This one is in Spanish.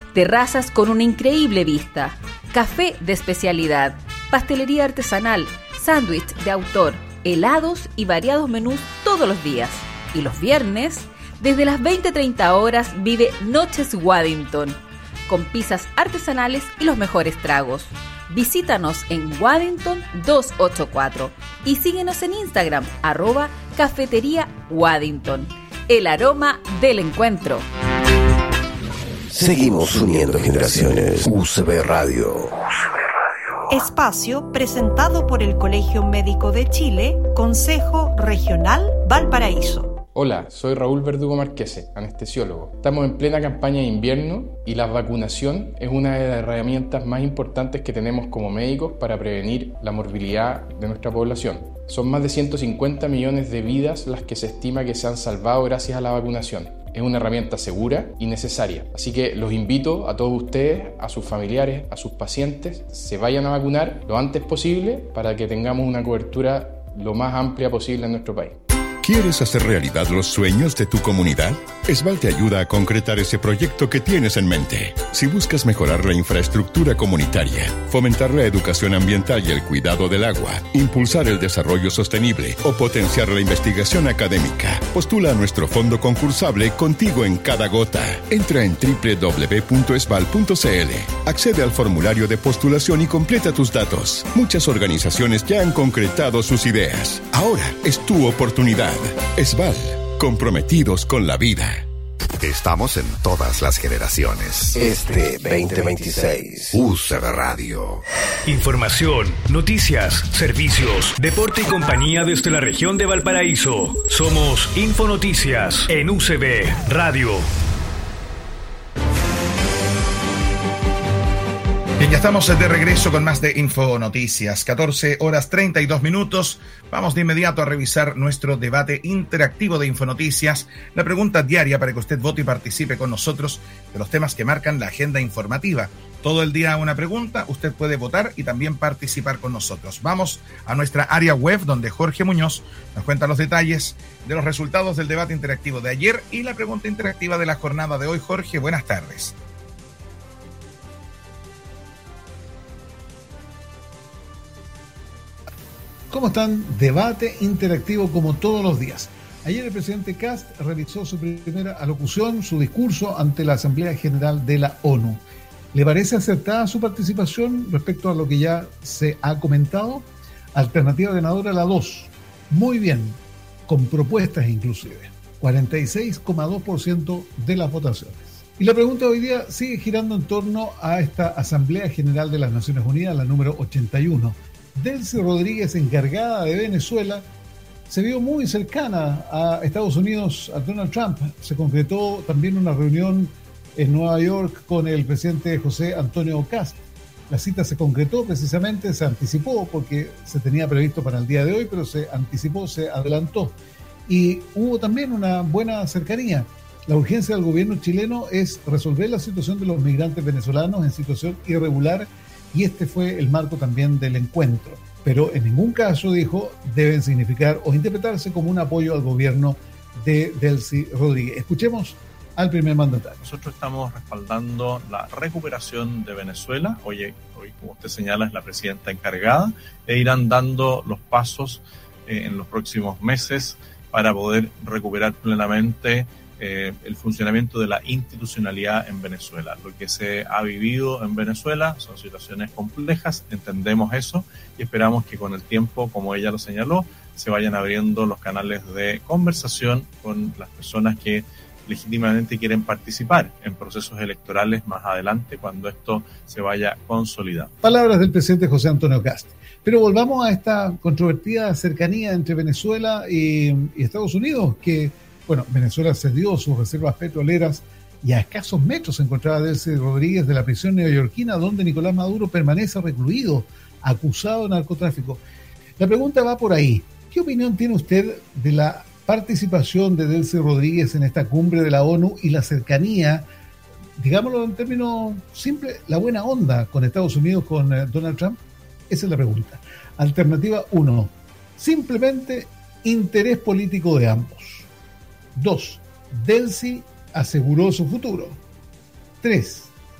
terrazas con una increíble vista, café de especialidad, pastelería artesanal, sándwich de autor, helados y variados menús todos los días. Y los viernes, desde las 20:30 horas, vive Noches Waddington, con pizzas artesanales y los mejores tragos. Visítanos en Waddington 284 y síguenos en Instagram, @cafetería Waddington. El aroma del encuentro. Seguimos uniendo generaciones. UCB Radio. Espacio presentado por el Colegio Médico de Chile, Consejo Regional Valparaíso. Hola, soy Raúl Verdugo Marquese, anestesiólogo. Estamos en plena campaña de invierno y la vacunación es una de las herramientas más importantes que tenemos como médicos para prevenir la morbilidad de nuestra población. Son más de 150 millones de vidas las que se estima que se han salvado gracias a la vacunación. Es una herramienta segura y necesaria. Así que los invito a todos ustedes, a sus familiares, a sus pacientes, se vayan a vacunar lo antes posible para que tengamos una cobertura lo más amplia posible en nuestro país. ¿Quieres hacer realidad los sueños de tu comunidad? Esval te ayuda a concretar ese proyecto que tienes en mente. Si buscas mejorar la infraestructura comunitaria, fomentar la educación ambiental y el cuidado del agua, impulsar el desarrollo sostenible o potenciar la investigación académica, postula a nuestro fondo concursable Contigo en Cada Gota. Entra en www.esval.cl, accede al formulario de postulación y completa tus datos. Muchas organizaciones ya han concretado sus ideas. Ahora es tu oportunidad. Esval, comprometidos con la vida. Estamos en todas las generaciones. Este 2026. UCB Radio. Información, noticias, servicios, deporte y compañía desde la región de Valparaíso. Somos Infonoticias en UCB Radio. Bien, ya estamos de regreso con más de Infonoticias. 14:32. Vamos de inmediato a revisar nuestro debate interactivo de Infonoticias, la pregunta diaria para que usted vote y participe con nosotros de los temas que marcan la agenda informativa. Todo el día una pregunta, usted puede votar y también participar con nosotros. Vamos a nuestra área web donde Jorge Muñoz nos cuenta los detalles de los resultados del debate interactivo de ayer y la pregunta interactiva de la jornada de hoy. Jorge, buenas tardes. ¿Cómo están? Debate interactivo como todos los días. Ayer el presidente Kast realizó su primera alocución, su discurso ante la Asamblea General de la ONU. ¿Le parece acertada su participación respecto a lo que ya se ha comentado? Alternativa ganadora la 2. Muy bien, con propuestas inclusive. 46,2% de las votaciones. Y la pregunta de hoy día sigue girando en torno a esta Asamblea General de las Naciones Unidas, la número 81. Delcy Rodríguez, encargada de Venezuela, se vio muy cercana a Estados Unidos, a Donald Trump. Se concretó también una reunión en Nueva York con el presidente José Antonio Kast. La cita se concretó precisamente, se anticipó porque se tenía previsto para el día de hoy, pero se anticipó, se adelantó. Y hubo también una buena cercanía. La urgencia del gobierno chileno es resolver la situación de los migrantes venezolanos en situación irregular, y este fue el marco también del encuentro. Pero en ningún caso, dijo, deben significar o interpretarse como un apoyo al gobierno de Delcy Rodríguez. Escuchemos al primer mandatario. Nosotros estamos respaldando la recuperación de Venezuela. Hoy, como usted señala, es la presidenta encargada, e irán dando los pasos en los próximos meses para poder recuperar plenamente el funcionamiento de la institucionalidad en Venezuela. Lo que se ha vivido en Venezuela son situaciones complejas, entendemos eso y esperamos que con el tiempo, como ella lo señaló, se vayan abriendo los canales de conversación con las personas que legítimamente quieren participar en procesos electorales más adelante, cuando esto se vaya consolidando. Palabras del presidente José Antonio Kast. Pero volvamos a esta controvertida cercanía entre Venezuela y Estados Unidos, que bueno, Venezuela cedió sus reservas petroleras y a escasos metros se encontraba Delcy Rodríguez de la prisión neoyorquina, donde Nicolás Maduro permanece recluido, acusado de narcotráfico. La pregunta va por ahí. ¿Qué opinión tiene usted de la participación de Delcy Rodríguez en esta cumbre de la ONU y la cercanía, digámoslo en términos simples, la buena onda con Estados Unidos, con Donald Trump? Esa es la pregunta. Alternativa 1. Simplemente interés político de ambos. 2. Delcy aseguró su futuro. 3.